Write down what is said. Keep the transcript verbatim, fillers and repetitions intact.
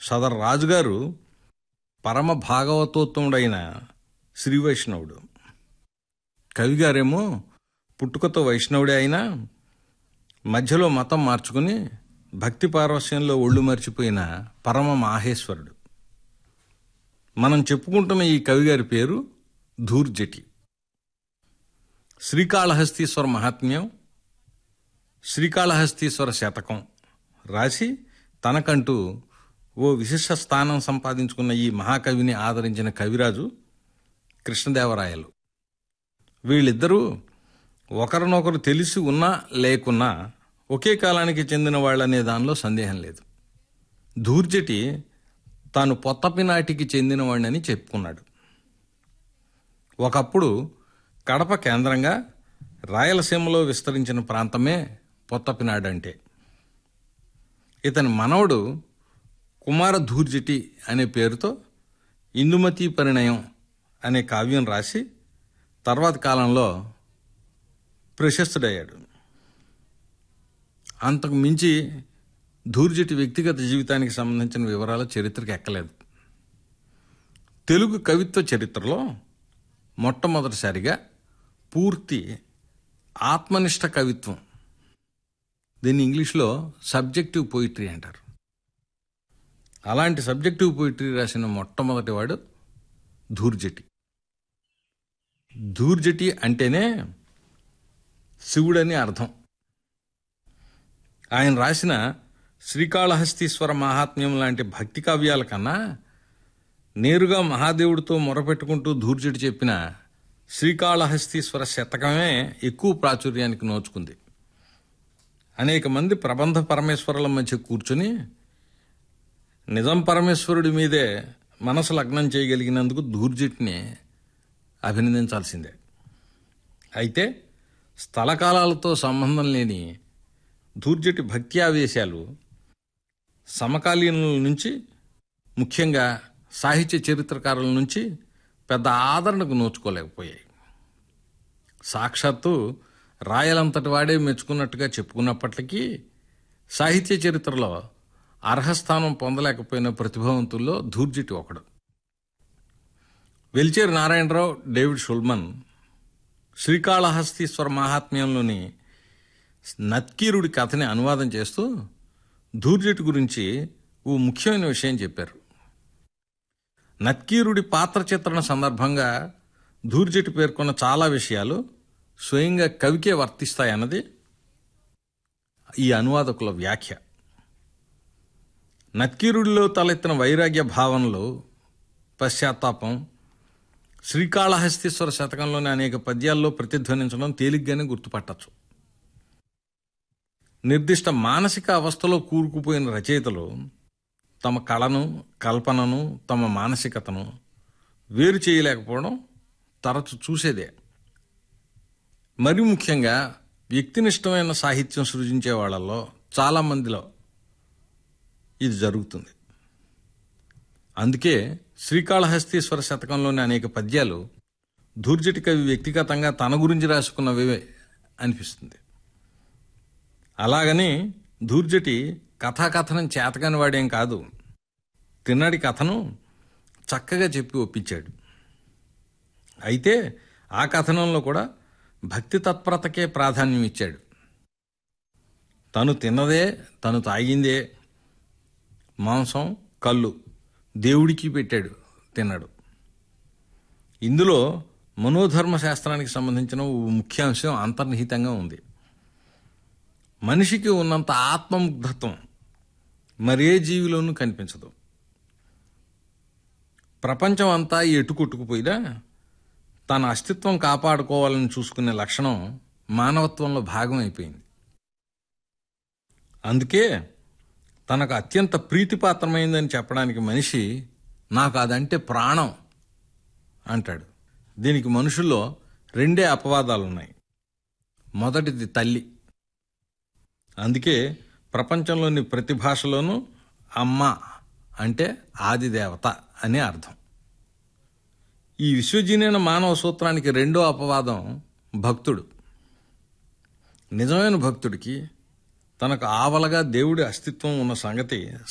సదర్ రాజుగారు పరమ భాగవతోత్తముడైన శ్రీ వైష్ణవుడు. కవిగారేమో పుట్టుకతో వైష్ణవుడే అయినా మధ్యలో మతం మార్చుకుని భక్తి పారవస్యంలో ఒళ్ళు మర్చిపోయిన పరమ మాహేశ్వరుడు. మనం చెప్పుకుంటున్న ఈ కవిగారి పేరు ధూర్జటి. శ్రీకాళహస్తీశ్వర మహాత్మ్యం, శ్రీకాళహస్తీశ్వర శతకం రాసి తనకంటూ ఓ విశిష్ట స్థానం సంపాదించుకున్న ఈ మహాకవిని ఆదరించిన కవిరాజు కృష్ణదేవరాయలు. వీళ్ళిద్దరూ ఒకరినొకరు తెలిసి ఉన్నా లేకున్నా ఒకే కాలానికి చెందిన వాళ్ళనే దానిలో సందేహం లేదు. ధూర్జటి తాను పొత్తపినాటికి చెందినవాడిని చెప్పుకున్నాడు. ఒకప్పుడు కడప కేంద్రంగా రాయలసీమలో విస్తరించిన ప్రాంతమే పొత్తపినాడంటే. ఇతని మనవడు కుమార ధూర్జటి అనే పేరుతో ఇందుమతి పరిణయం అనే కావ్యం రాసి తర్వాత కాలంలో ప్రశస్తుడయ్యాడు. అంతకు మించి ధూర్జటి వ్యక్తిగత జీవితానికి సంబంధించిన వివరాల చరిత్రకు ఎక్కలేదు. తెలుగు కవిత్వ చరిత్రలో మొట్టమొదటిసారిగా పూర్తి ఆత్మనిష్ట కవిత్వం, దీన్ని ఇంగ్లీష్లో సబ్జెక్టివ్ పోయిటరీ అంటారు, అలాంటి సబ్జెక్టివ్ పోయిటరీ రాసిన మొట్టమొదటి వాడు ధూర్జటి. ధూర్జటి అంటేనే శివుడని అర్థం. ఆయన రాసిన శ్రీకాళహస్తీశ్వర మహాత్మ్యం లాంటి భక్తి కావ్యాల కన్నా నేరుగా మహాదేవుడితో మొరపెట్టుకుంటూ ధూర్జటి చెప్పిన శ్రీకాళహస్తీశ్వర శతకమే ఎక్కువ ప్రాచుర్యానికి నోచుకుంది. అనేక మంది ప్రబంధ పరమేశ్వరుల మధ్య కూర్చుని నిజం పరమేశ్వరుడి మీదే మనసు లగ్నం చేయగలిగినందుకు ధూర్జటిని అభినందించాల్సిందే. అయితే స్థలకాలాలతో సంబంధం లేని ధూర్జటి భక్తి ఆవేశాలు సమకాలీనుల నుంచి, ముఖ్యంగా సాహిత్య చరిత్రకారుల నుంచి పెద్ద ఆదరణకు నోచుకోలేకపోయాయి. సాక్షాత్తు రాయలంతటి వాడే మెచ్చుకున్నట్టుగా చెప్పుకున్నప్పటికీ సాహిత్య చరిత్రలో అర్హస్థానం పొందలేకపోయిన ప్రతిభావంతుల్లో ధూర్జటి ఒకడు. వెల్చేరి నారాయణరావు, డేవిడ్ షుల్మన్ శ్రీకాళహస్తీశ్వర మహాత్మ్యంలోని నత్కీరుడి కథని అనువాదం చేస్తూ ధూర్జటి గురించి ఓ ముఖ్యమైన విషయం చెప్పారు. నత్కీరుడి పాత్ర చిత్రణ సందర్భంగా ధూర్జటి పేర్కొన్న చాలా విషయాలు స్వయంగా కవికే వర్తిస్తాయన్నది ఈ అనువాదకుల వ్యాఖ్య. నత్కీరుడిలో తలెత్తిన వైరాగ్య భావనలు, పశ్చాత్తాపం శ్రీకాళహస్తీశ్వర శతకంలోని అనేక పద్యాల్లో ప్రతిధ్వనించడం తేలిగ్గానే గుర్తుపట్టచ్చు. నిర్దిష్ట మానసిక అవస్థలో కూరుకుపోయిన రచయితలు తమ కళను, కల్పనను, తమ మానసికతను వేరు చేయలేకపోవడం తరచు చూసేదే. మరి ముఖ్యంగా వ్యక్తినిష్టమైన సాహిత్యం సృజించే వాళ్ళల్లో చాలామందిలో ఇది జరుగుతుంది. అందుకే శ్రీకాళహస్తీశ్వర శతకంలోని అనేక పద్యాలు ధూర్జటి కవి వ్యక్తిగతంగా తన గురించి రాసుకున్నవే అనిపిస్తుంది. అలాగని ధూర్జటి కథాకథనం చేతకాని వాడేం కాదు. తిన్నడి కథను చక్కగా చెప్పి ఒప్పించాడు. అయితే ఆ కథనంలో కూడా భక్తి తత్పరతకే ప్రాధాన్యం ఇచ్చాడు. తను తిన్నదే, తను తాగిందే మాంసం, కళ్ళు దేవుడికి పెట్టాడు, తిన్నాడు. ఇందులో మనోధర్మ శాస్త్రానికి సంబంధించిన ఓ ముఖ్యాంశం అంతర్నిహితంగా ఉంది. మనిషికి ఉన్నంత ఆత్మముగ్ధత్వం మరే జీవిలోనూ కనిపించదు. ప్రపంచం అంతా ఎటు కొట్టుకుపోయినా తన అస్తిత్వం కాపాడుకోవాలని చూసుకునే లక్షణం మానవత్వంలో భాగం అయిపోయింది. అందుకే తనకు అత్యంత ప్రీతిపాత్రమైందని చెప్పడానికి మనిషి నాకు అదంటే ప్రాణం అంటాడు. దీనికి మనుషుల్లో రెండే అపవాదాలున్నాయి. మొదటిది తల్లి. అందుకే ప్రపంచంలోని ప్రతి భాషలోనూ అమ్మ అంటే ఆదిదేవత అనే అర్థం. ఈ విశ్వజనీన మానవ సూత్రానికి రెండో అపవాదం భక్తుడు. నిజమైన భక్తుడికి తనకు ఆవలగా దేవుడి అస్తిత్వం ఉన్న సంగతి